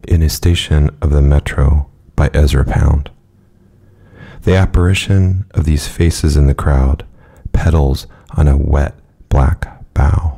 in a station of the metro by Ezra Pound. The apparition of these faces in the crowd, petals on a wet black bough.